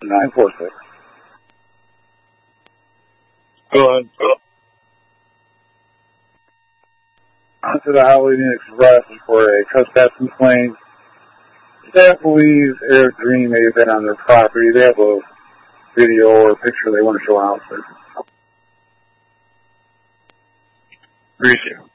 946. Go ahead. To the Hollywood Express for a trespass complaint. Staff believes Eric Green may have been on their property. They have a video or picture they want to show out. Appreciate it.